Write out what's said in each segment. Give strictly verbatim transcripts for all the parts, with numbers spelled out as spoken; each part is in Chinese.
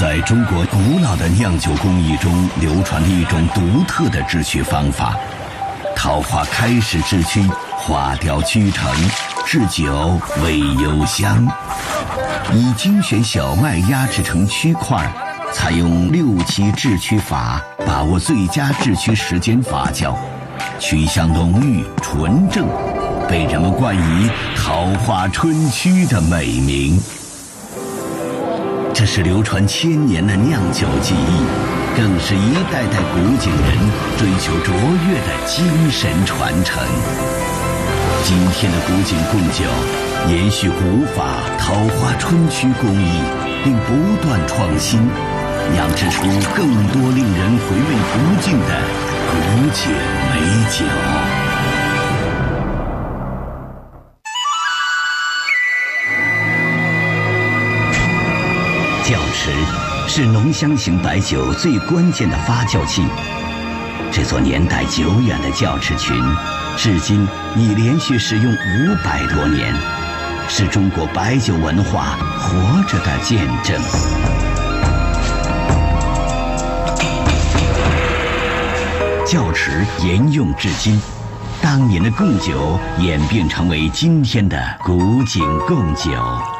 在中国古老的酿酒工艺中流传着一种独特的制曲方法。桃花开始制曲，花雕曲成，制酒味幽香。以精选小麦压制成曲块，采用六七制曲法，把握最佳制曲时间发酵，曲香浓郁纯正，被人们冠以桃花春曲的美名。这是流传千年的酿酒技艺，更是一代代古井人追求卓越的精神传承。今天的古井贡酒延续古法桃花春曲工艺，并不断创新，酿制出更多令人回味不尽的古井美酒。窖池是浓香型白酒最关键的发酵器。这座年代久远的窖池群，至今已连续使用五百多年，是中国白酒文化活着的见证。窖池沿用至今，当年的贡酒演变成为今天的古井贡酒。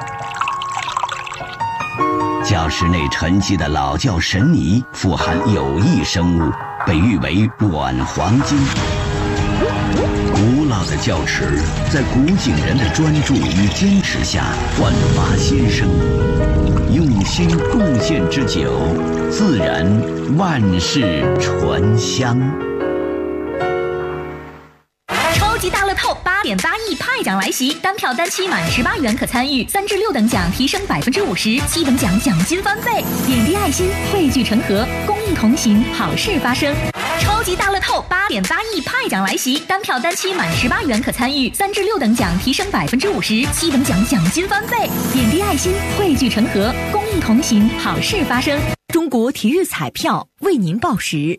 窖池内沉积的老窖神泥富含有益生物，被誉为软黄金。古老的窖池在古井人的专注与坚持下焕发新生，用心贡献之酒，自然万世醇香。 超级大乐透八点八亿派奖来袭，单票单期满十八元可参与，三至六等奖提升百分之五十，七等奖奖金翻倍。点滴爱心，汇聚成河，公益同行，好事发生。超级大乐透八点八亿派奖来袭，单票单期满十八元可参与，三至六等奖提升百分之五十，七等奖奖金翻倍。点滴爱心，汇聚成河，公益同行，好事发生。 中国体育彩票为您报时。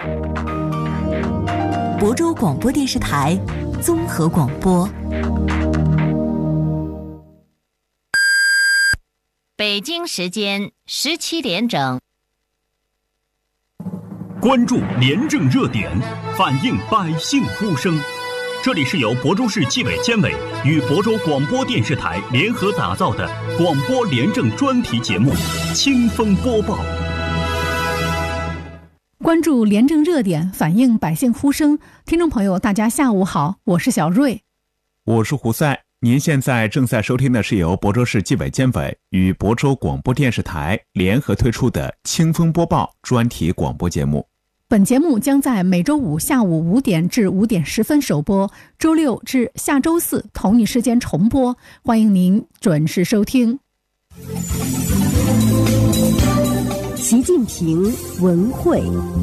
亳州广播电视台综合广播。 北京时间十七点整。 关注廉政热点，反映百姓呼声。这里是由亳州市纪委监委与亳州广播电视台联合打造的广播廉政专题节目《清风播报》。 关注廉政热点，反映百姓呼声。听众朋友，大家下午好，我是小瑞， 我是胡赛。您现在正在收听的是由亳州市纪委监委与亳州广播电视台联合推出的《清风播报》专题广播节目。 本节目将在每周五下午五点至五点十分首播，周六至下周四同一时间重播，欢迎您准时收听。 习近平文汇。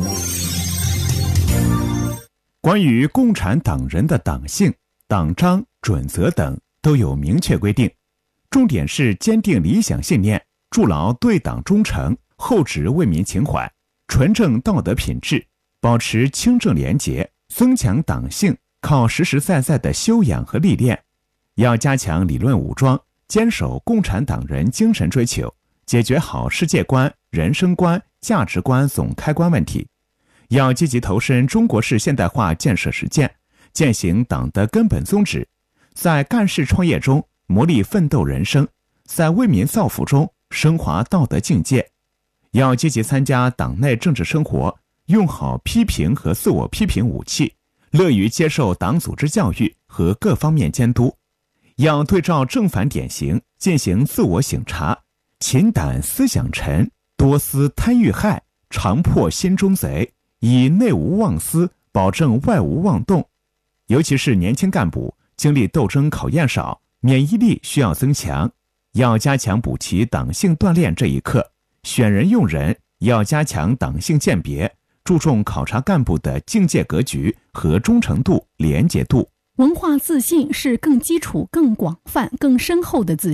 关于共产党人的党性、党章、准则等都有明确规定，重点是坚定理想信念，筑牢对党忠诚，厚植为民情怀，纯正道德品质，保持清正廉洁，增强党性靠实实在在的修养和历练。要加强理论武装，坚守共产党人精神追求，解决好世界观、人生观、价值观总开关问题。要积极投身中国式现代化建设实践，践行党的根本宗旨，在干事创业中磨砺奋斗人生，在为民造福中升华道德境界。要积极参加党内政治生活，用好批评和自我批评武器，乐于接受党组织教育和各方面监督。要对照正反典型进行自我省察，勤胆思想沉，多思贪欲害，常破心中贼，以内无妄思，保证外无妄动。尤其是年轻干部经历斗争考验少，免疫力需要增强，要加强补齐党性锻炼这一课。选人用人要加强党性鉴别，注重考察干部的境界格局和忠诚度、廉洁度。 文化自信是更基础、更广泛、更深厚的自信。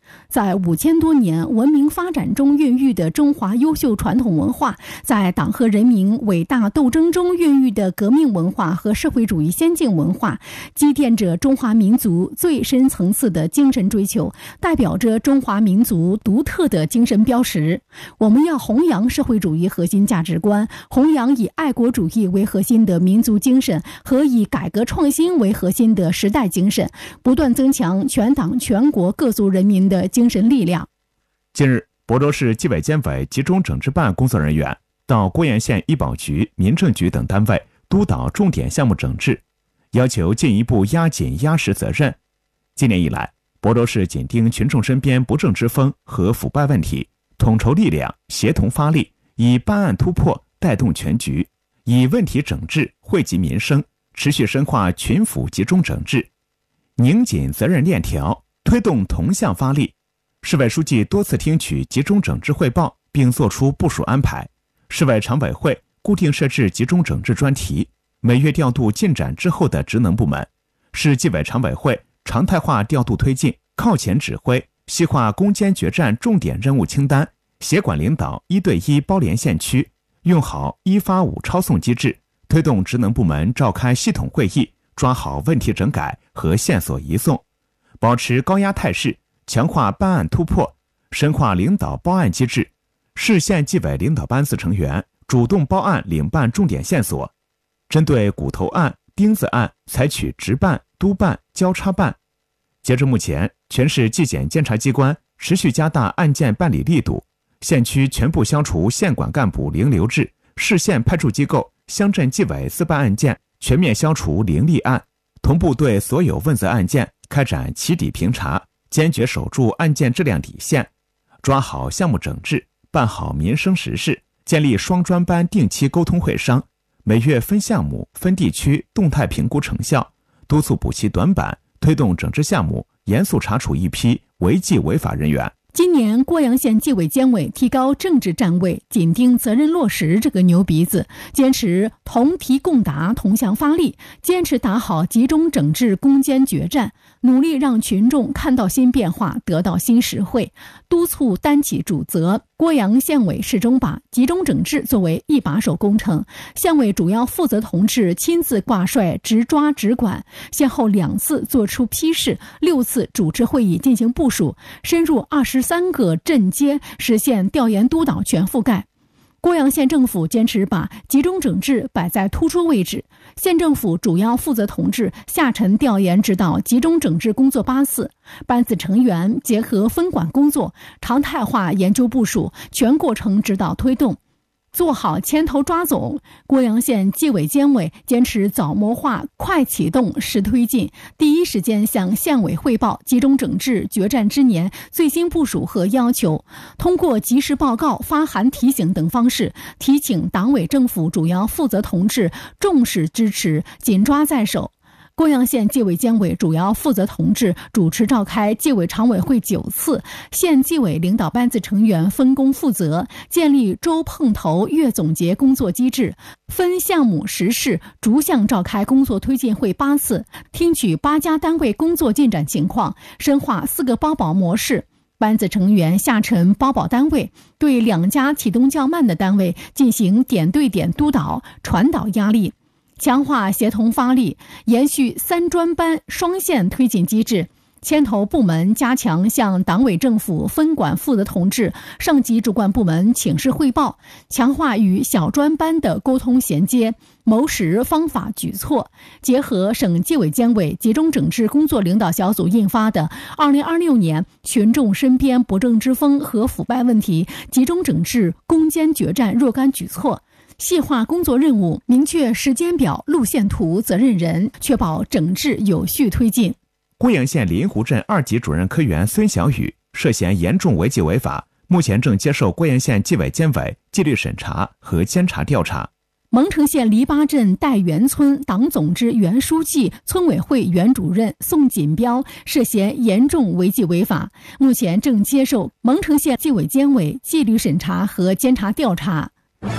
在五千多年文明发展中孕育的中华优秀传统文化，在党和人民伟大斗争中孕育的革命文化和社会主义先进文化，积淀着中华民族最深层次的精神追求，代表着中华民族独特的精神标识。我们要弘扬社会主义核心价值观，弘扬以爱国主义为核心的民族精神和以改革创新为核心的时代精神，不断增强全党全国各族人民的精神力量。 近日，亳州市纪委监委集中整治办工作人员到郭阳县医保局、民政局等单位督导重点项目整治，要求进一步压紧压实责任。今年以来，亳州市紧盯群众身边不正之风和腐败问题，统筹力量，协同发力，以办案突破带动全局，以问题整治惠及民生，持续深化群府集中整治，拧紧责任链条，推动同向发力。市委书记多次听取集中整治汇报，并作出部署安排。市委常委会固定设置集中整治专题，每月调度进展之后的职能部门。市纪委常委会常态化调度推进，靠前指挥，细化攻坚决战重点任务清单，协管领导一对一包连县区，用好一发五抄送机制，推动职能部门召开系统会议，抓好问题整改和线索移送，保持高压态势，强化办案突破，深化领导报案机制。市县纪委领导班子成员主动报案领办重点线索，针对骨头案、钉子案采取直办、督办、交叉办。截至目前，全市纪检监察机关持续加大案件办理力度，县区全部消除县管干部零留制，市县派出机构、乡镇纪委自办案件全面消除零立案，同步对所有问责案件开展起底评查，坚决守住案件质量底线，抓好项目整治，办好民生实事，建立双专班定期沟通会商，每月分项目、分地区动态评估成效，督促补齐短板，推动整治项目，严肃查处一批违纪违法人员。 今年郭阳县纪委监委提高政治站位，紧盯责任落实这个牛鼻子，坚持同题共答、同向发力，坚持打好集中整治攻坚决战，努力让群众看到新变化，得到新实惠，督促担起主责。郭阳县委始终把集中整治作为一把手工程，县委主要负责同志亲自挂帅，直抓直管，先后两次作出批示，六次主持会议进行部署，深入二十三个镇街，实现调研督导全覆盖。郭阳县政府坚持把集中整治摆在突出位置，县政府主要负责同志下沉调研指导集中整治工作八次，班子成员结合分管工作，常态化研究部署，全过程指导推动，做好牵头抓总。郭阳县纪委监委坚持早谋划、快启动、实推进，第一时间向县委汇报集中整治决战之年最新部署和要求，通过及时报告、发函提醒等方式，提醒党委政府主要负责同志重视支持，紧抓在手。郭阳县纪委监委主要负责同志主持召开纪委常委会九次，县纪委领导班子成员分工负责，建立周碰头、月总结工作机制，分项目实事逐项召开工作推进会八次，听取八家单位工作进展情况，深化四个包保模式。班子成员下沉包保单位，对两家启动较慢的单位进行点对点督导、传导压力，强化协同发力，延续三专班双线推进机制，牵头部门加强向党委政府分管负责同志、上级主管部门请示汇报，强化与小专班的沟通衔接，谋实方法举措。结合省纪委监委集中整治工作领导小组印发的二零二六年群众身边不正之风和腐败问题集中整治攻坚决战若干举措，细化工作任务，明确时间表、路线图、责任人，确保整治有序推进。 郭阳县临湖镇二级主任科员孙小雨涉嫌严重违纪违法，目前正接受郭阳县纪委监委纪律审查和监察调查。 蒙城县篱笆镇代园村党总支原书记、村委会原主任宋锦彪涉嫌严重违纪违法，目前正接受蒙城县纪委监委纪律审查和监察调查。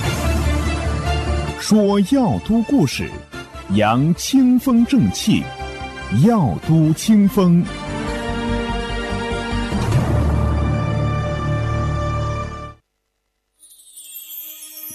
说药都故事，扬清风正气，药都清风。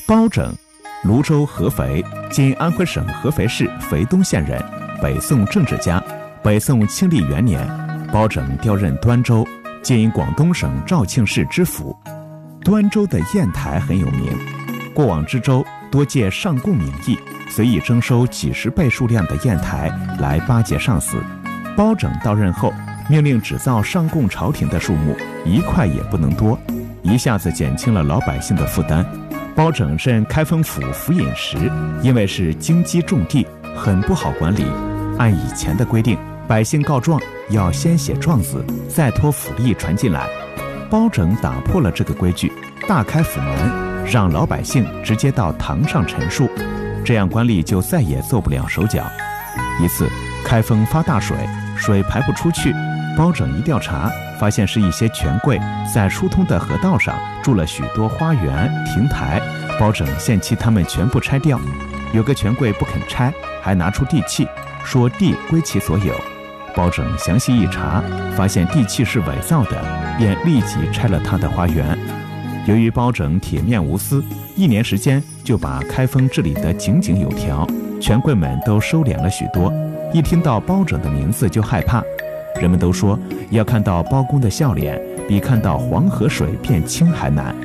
包拯，泸州合肥（今安徽省合肥市肥东县人），北宋政治家。北宋庆历元年，包拯调任端州（今广东省肇庆市知府）。端州的砚台很有名，过往知州多借上贡名义，随意征收几十倍数量的砚台来巴结上司。包拯到任后，命令只造上贡朝廷的数目一块也不能多，一下子减轻了老百姓的负担。包拯任开封府府尹时，因为是京畿重地，很不好管理。按以前的规定，百姓告状要先写状子，再托府吏传进来。包拯打破了这个规矩，大开府门，让老百姓直接到堂上陈述，这样官吏就再也做不了手脚。一次，开封发大水，水排不出去，包拯一调查，发现是一些权贵在疏通的河道上筑了许多花园亭台，包拯限期他们全部拆掉。有个权贵不肯拆，还拿出地契，说地归其所有。包拯详细一查，发现地契是伪造的，便立即拆了他的花园。由于包拯铁面无私，一年时间就把开封治理得井井有条，权贵们都收敛了许多，一听到包拯的名字就害怕。人们都说，要看到包公的笑脸，比看到黄河水变清还难。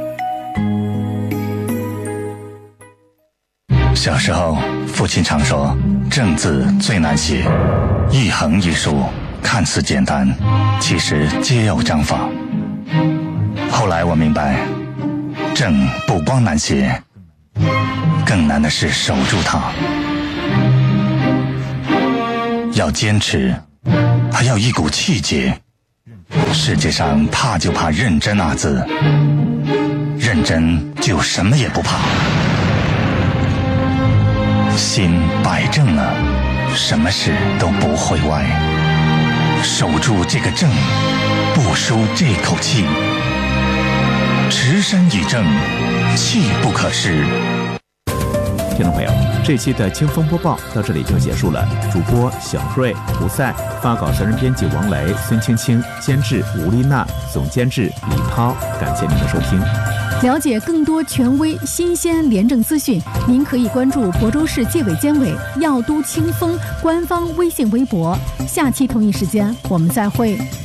小时候，父亲常说，正字最难写，一横一竖看似简单，其实皆有章法。后来我明白，正不光难写，更难的是守住它。要坚持，还要一股气节。世界上怕就怕认真二字，认真就什么也不怕。心摆正了，什么事都不会歪。守住这个正，不输这口气。持身以正，气不可失。 听众朋友，这期的清风播报到这里就结束了。主播小瑞、胡赛，发稿责任编辑王雷、孙青青，监制吴丽娜，总监制李涛。感谢您的收听。 了解更多权威、新鲜、廉政资讯，您可以关注亳州市纪委监委药都清风官方微信微博。下期同一时间我们再会。